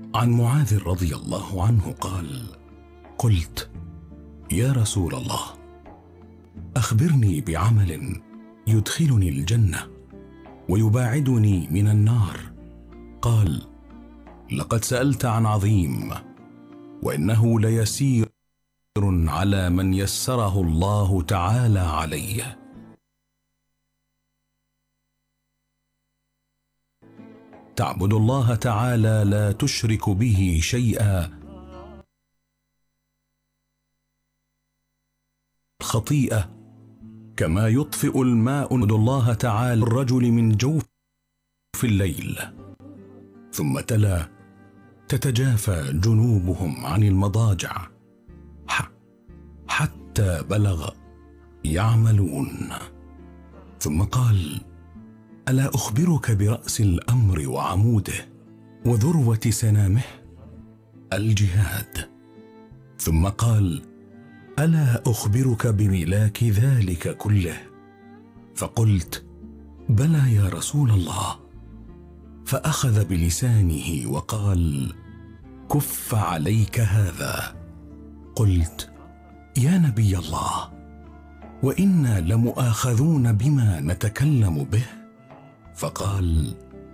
عن معاذ رضي الله عنه قال: قلت: يا رسول الله، أخبرني بعمل يدخلني الجنة ويباعدني من النار. قال: لقد سألت عن عظيم، وإنه ليسير على من يسره الله تعالى عليه. تعبد الله تعالى لا تشرك به شيئا، خطيئة كما يطفئ الماء الله تعالى الرجل من جوف في الليل. ثم تلا: تتجافى جنوبهم عن المضاجع حتى بلغ يعملون. ثم قال: ألا أخبرك برأس الأمر وعموده وذروة سنامه؟ الجهاد. ثم قال: ألا أخبرك بملاك ذلك كله؟ فقلت: بلى يا رسول الله. فأخذ بلسانه وقال: كف عليك هذا. قلت: يا نبي الله، وإنا لمؤاخذون بما نتكلم به. فقال: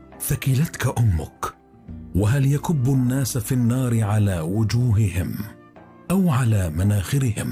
ثكلتك أمك، وهل يكب الناس في النار على وجوههم أو على مناخرهم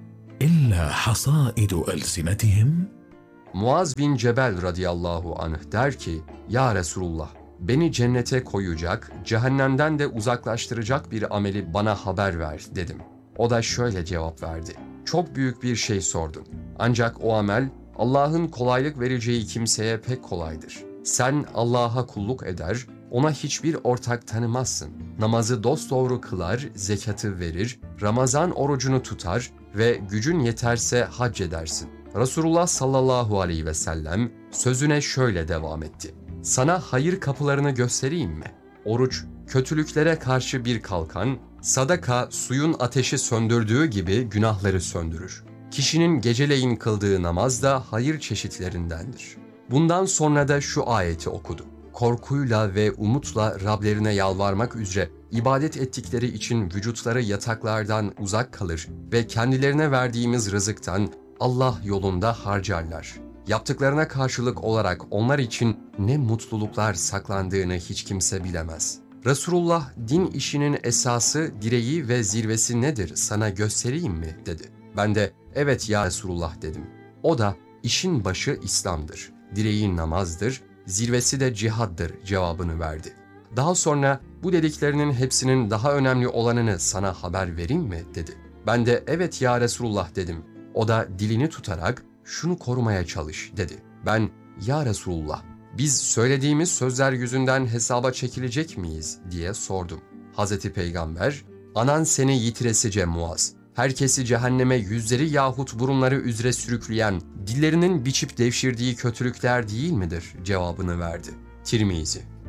إلا حصائد ألسنتهم؟ Muaz bin Cebel radıyallahu anh der ki, Ya Resulullah, beni cennete koyacak, cehennemden de uzaklaştıracak bir ameli bana haber ver dedim. O da şöyle cevap verdi: çok büyük bir şey sordun. Ancak o amel Allah'ın kolaylık vereceği kimseye pek kolaydır. Sen Allah'a kulluk eder, ona hiçbir ortak tanımazsın. Namazı dosdoğru kılar, zekatı verir, Ramazan orucunu tutar ve gücün yeterse hac edersin. Resulullah sallallahu aleyhi ve sellem sözüne şöyle devam etti: sana hayır kapılarını göstereyim mi? Oruç, kötülüklere karşı bir kalkan, sadaka suyun ateşi söndürdüğü gibi günahları söndürür. Kişinin geceleyin kıldığı namaz da hayır çeşitlerindendir. Bundan sonra da şu ayeti okudu: korkuyla ve umutla Rablerine yalvarmak üzere ibadet ettikleri için vücutları yataklardan uzak kalır ve kendilerine verdiğimiz rızıktan Allah yolunda harcarlar. Yaptıklarına karşılık olarak onlar için ne mutluluklar saklandığını hiç kimse bilemez. Resulullah, din işinin esası, direği ve zirvesi nedir sana göstereyim mi dedi. Ben de evet ya Resulullah dedim. O da işin başı İslam'dır, direği namazdır, zirvesi de cihaddır cevabını verdi. Daha sonra bu dediklerinin hepsinin daha önemli olanını sana haber vereyim mi dedi. Ben de evet ya Resulullah dedim. O da dilini tutarak şunu korumaya çalış dedi. Ben ya Resulullah, biz söylediğimiz sözler yüzünden hesaba çekilecek miyiz diye sordum. Hazreti Peygamber, anan seni yitiresice Muaz, herkesi cehenneme yüzleri yahut burunları üzere sürükleyen, dillerinin biçip devşirdiği kötülükler değil midir cevabını verdi. Tirmizi.